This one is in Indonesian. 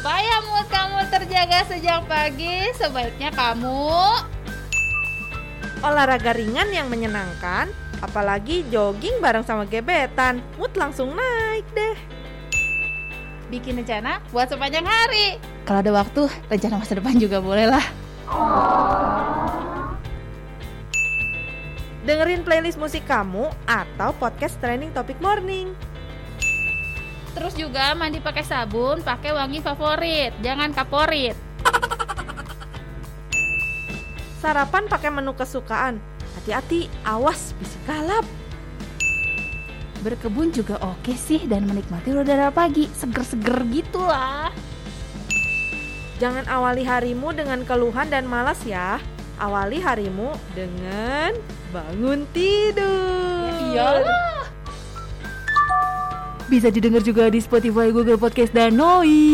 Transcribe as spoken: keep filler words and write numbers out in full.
Supaya mood kamu terjaga sejak pagi, sebaiknya kamu olahraga ringan yang menyenangkan, apalagi jogging bareng sama gebetan. Mood langsung naik deh. bikin rencana buat sepanjang hari. Kalau ada waktu, rencana masa depan juga boleh lah. Dengerin playlist musik kamu atau podcast Trending Topic Morning. Terus juga mandi pakai sabun, pakai wangi favorit, jangan kaporit. Sarapan pakai menu kesukaan. Hati-hati, awas bisa kalap. Berkebun juga oke sih dan menikmati udara pagi, seger-seger gitu lah. Jangan awali harimu dengan keluhan dan malas ya. Awali harimu dengan bangun tidur. Ya iyalah. Bisa didengar juga di Spotify, Google Podcast, dan Noi.